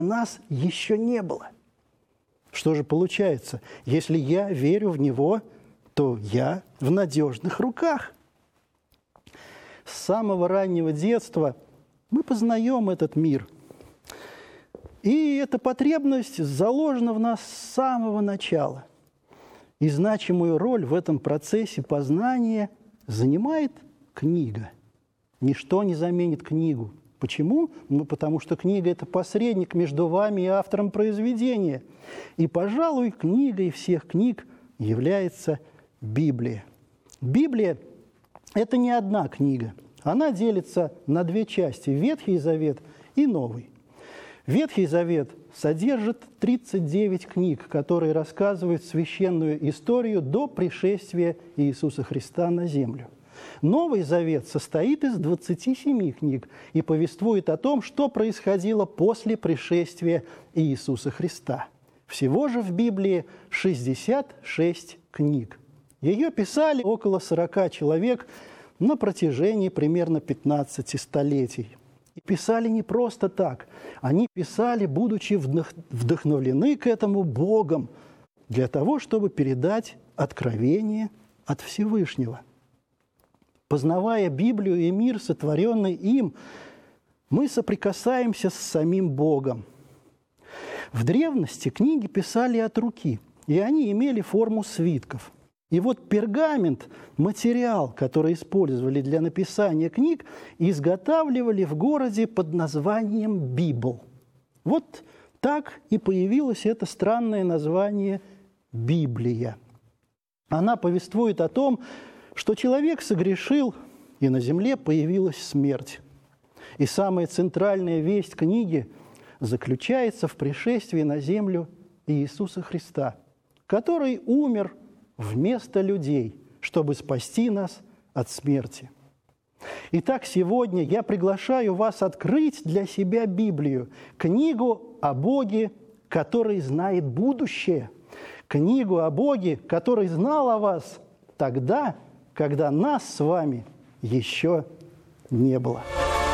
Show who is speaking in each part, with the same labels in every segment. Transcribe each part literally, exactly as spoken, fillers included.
Speaker 1: нас еще не было. Что же получается? Если я верю в Него, то я в надежных руках. С самого раннего детства мы познаем этот мир. И эта потребность заложена в нас с самого начала. И значимую роль в этом процессе познания занимает книга. Ничто не заменит книгу. Почему? Ну, потому что книга – это посредник между вами и автором произведения. И, пожалуй, книгой всех книг является Библия. Библия – это не одна книга. Она делится на две части – Ветхий Завет и Новый. Ветхий Завет содержит тридцать девять книг, которые рассказывают священную историю до пришествия Иисуса Христа на землю. Новый Завет состоит из двадцати семи книг и повествует о том, что происходило после пришествия Иисуса Христа. Всего же в Библии шестьдесят шесть книг. Ее писали около сорока человек на протяжении примерно пятнадцати столетий. И писали не просто так. Они писали, будучи вдохновлены к этому Богом, для того, чтобы передать откровение от Всевышнего. Познавая Библию и мир, сотворенный им, мы соприкасаемся с самим Богом. В древности книги писали от руки, и они имели форму свитков. И вот пергамент, материал, который использовали для написания книг, изготавливали в городе под названием Библ. Вот так и появилось это странное название Библия. Она повествует о том, что человек согрешил, и на земле появилась смерть. И самая центральная весть книги заключается в пришествии на землю Иисуса Христа, который умер вместо людей, чтобы спасти нас от смерти. Итак, сегодня я приглашаю вас открыть для себя Библию, книгу о Боге, который знает будущее, книгу о Боге, который знал о вас тогда, когда нас с вами еще не было.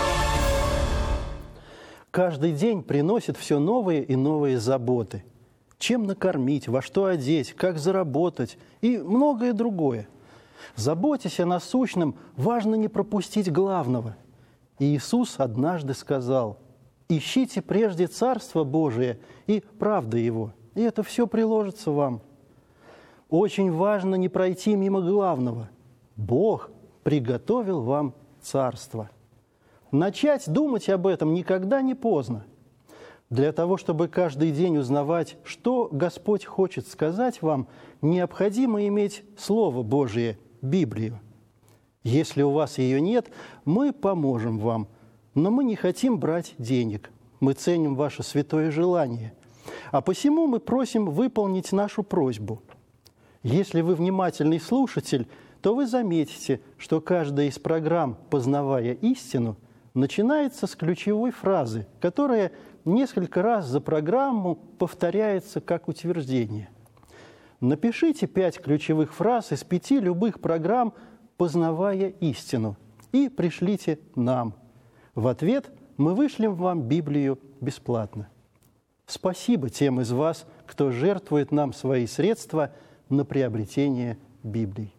Speaker 1: Каждый день приносит все новые и новые заботы. Чем накормить, во что одеть, как заработать и многое другое. Заботясь о насущном, важно не пропустить главного. И Иисус однажды сказал: «Ищите прежде Царство Божие и правды Его, и это все приложится вам». Очень важно не пройти мимо главного. Бог приготовил вам Царство. Начать думать об этом никогда не поздно. Для того, чтобы каждый день узнавать, что Господь хочет сказать вам, необходимо иметь Слово Божие, Библию. Если у вас ее нет, мы поможем вам, но мы не хотим брать денег. Мы ценим ваше святое желание. А посему мы просим выполнить нашу просьбу. Если вы внимательный слушатель, то вы заметите, что каждая из программ «Познавая истину» начинается с ключевой фразы, которая несколько раз за программу повторяется как утверждение. Напишите пять ключевых фраз из пяти любых программ «Познавая истину» и пришлите нам. В ответ мы вышлем вам Библию бесплатно. Спасибо тем из вас, кто жертвует нам свои средства на приобретение Библии.